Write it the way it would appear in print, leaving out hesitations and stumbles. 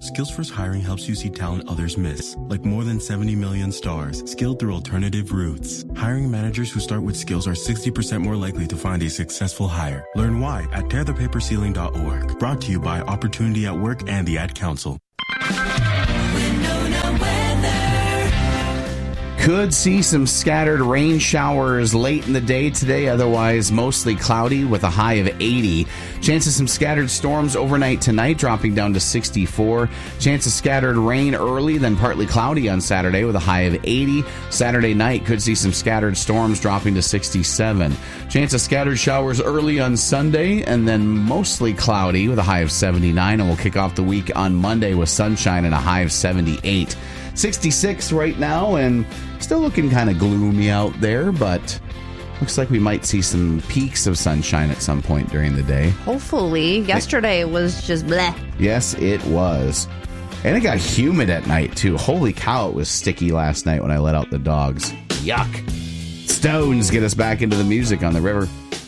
Skillsforce Hiring helps you see talent others miss, like more than 70 million stars, skilled through alternative routes. Hiring managers who start with skills are 60% more likely to find a successful hire. Learn why at tearthepaperceiling.org. Brought to you by Opportunity at Work and the Ad Council. Could see some scattered rain showers late in the day today, otherwise mostly cloudy with a high of 80. Chance of some scattered storms overnight tonight, dropping down to 64. Chance of scattered rain early, then partly cloudy on Saturday with a high of 80. Saturday night could see some scattered storms dropping to 67. Chance of scattered showers early on Sunday, and then mostly cloudy with a high of 79. And we'll kick off the week on Monday with sunshine and a high of 78. 66 right now, and still looking kind of gloomy out there, but looks like we might see some peaks of sunshine at some point during the day. Hopefully. Yesterday it was just bleh. Yes, it was. And it got humid at night, too. Holy cow, it was sticky last night when I let out the dogs. Yuck. Stones get us back into the music on the river.